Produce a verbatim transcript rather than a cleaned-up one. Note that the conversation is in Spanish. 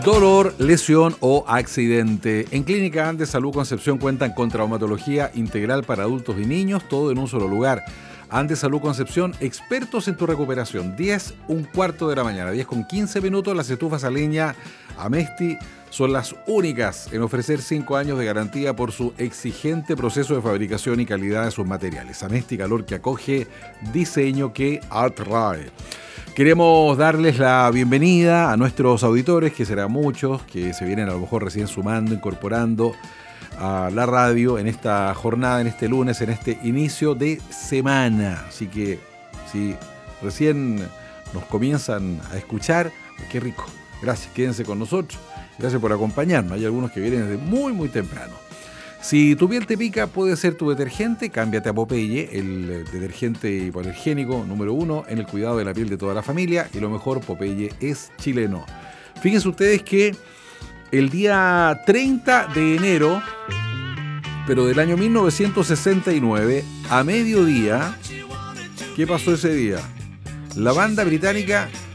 Dolor, lesión o accidente. En Clínica Andes Salud Concepción cuentan con traumatología integral para adultos y niños, todo en un solo lugar. Andes Salud Concepción, expertos en tu recuperación. diez, un cuarto de la mañana, diez con quince minutos. Las estufas a leña Amesti son las únicas en ofrecer cinco años de garantía por su exigente proceso de fabricación y calidad de sus materiales. Amesti, calor que acoge, diseño que atrae. Queremos darles la bienvenida a nuestros auditores, que serán muchos, que se vienen a lo mejor recién sumando, incorporando a la radio en esta jornada, en este lunes, en este inicio de semana. Así que si recién nos comienzan a escuchar, pues qué rico. Gracias, quédense con nosotros. Gracias por acompañarnos. Hay algunos que vienen desde muy, muy temprano. Si tu piel te pica, puede ser tu detergente. Cámbiate a Popeye, el detergente hipoalergénico número uno en el cuidado de la piel de toda la familia. Y lo mejor, Popeye es chileno. Fíjense ustedes que el día treinta de enero, pero del año mil novecientos sesenta y nueve, a mediodía, ¿qué pasó ese día? La banda británica